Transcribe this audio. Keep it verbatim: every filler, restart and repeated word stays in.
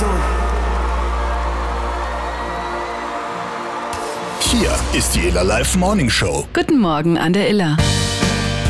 Motivation. Hier ist die Iller Live Morning Show. Guten Morgen an der Iller.